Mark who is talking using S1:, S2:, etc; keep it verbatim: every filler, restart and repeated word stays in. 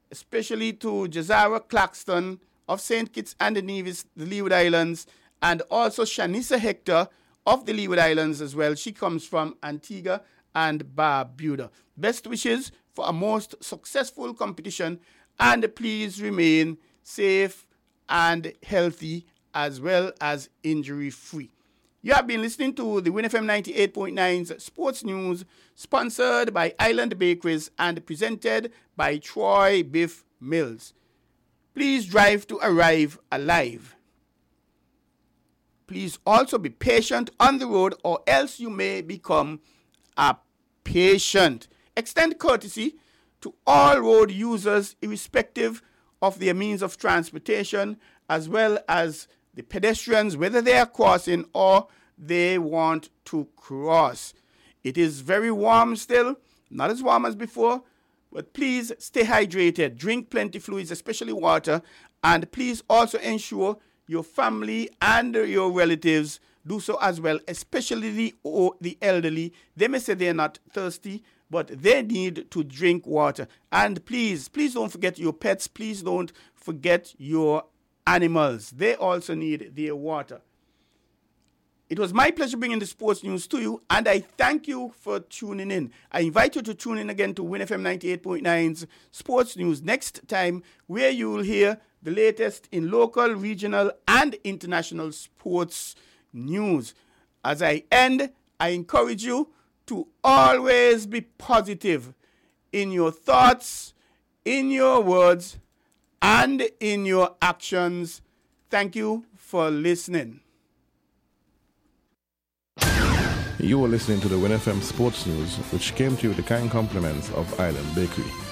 S1: especially to Jazara Claxton of Saint Kitts and the Nevis, the Leeward Islands, and also Shanisa Hector of the Leeward Islands as well. She comes from Antigua and Barbuda. Best wishes for a most successful competition, and please remain safe and healthy as well as injury-free. You have been listening to the Win F M ninety-eight point nine's Sports News, sponsored by Island Bakeries and presented by Troy Biff Mills. Please drive to arrive alive. Please also be patient on the road, or else you may become a patient. Extend courtesy to all road users, irrespective of their means of transportation, as well as the pedestrians, whether they are crossing or they want to cross. It is very warm still, not as warm as before, but please stay hydrated. Drink plenty fluids, especially water, and please also ensure your family and your relatives do so as well, especially the, oh, the elderly. They may say they're not thirsty, but they need to drink water. And please, please don't forget your pets. Please don't forget your animals. They also need their water. It was my pleasure bringing the sports news to you, and I thank you for tuning in. I invite you to tune in again to Win F M ninety-eight point nine's Sports News next time, where you will hear the latest in local, regional, and international sports news. As I end, I encourage you to always be positive in your thoughts, in your words, and in your actions. Thank you for listening.
S2: You were listening to the Win F M Sports News, which came to you with the kind compliments of Island Bakery.